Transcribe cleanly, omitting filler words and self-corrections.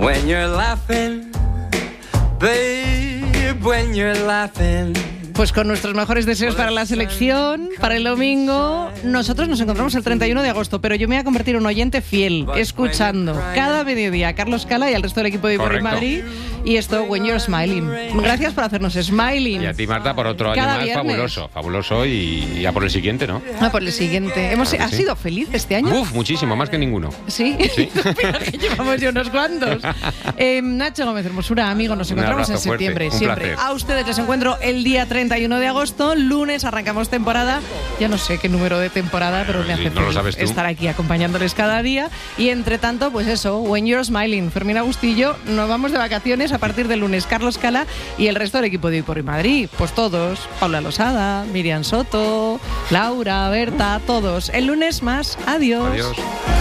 When you're laughing, babe, when you're laughing. Pues con nuestros mejores deseos para la selección, para el domingo. Nosotros nos encontramos el 31 de agosto, pero yo me voy a convertir en un oyente fiel, escuchando cada mediodía a Carlos Cala y al resto del equipo de Correcto. Madrid. Y esto, When You're Smiling. Gracias por hacernos smiling. Y a ti, Marta, por otro año cada más viernes. fabuloso y a por el siguiente, ¿no? A por el siguiente. ¿Has sido feliz este año? Uf, muchísimo, más que ninguno. ¿Sí? Mira que llevamos ya unos cuantos. Nacho Gómez Hermosura, amigo, nos encontramos en septiembre. Siempre. Placer. A ustedes les encuentro el día 31 de agosto, lunes arrancamos temporada. Ya no sé qué número de temporada, pero me hace feliz estar aquí acompañándoles cada día. Y entre tanto, pues eso, When You're Smiling. Fermín Agustillo, nos vamos de vacaciones a partir del lunes. Carlos Cala y el resto del equipo de Por Madrid. Pues todos, Paula Losada, Miriam Soto, Laura, Berta, todos. El lunes más. Adiós. Adiós.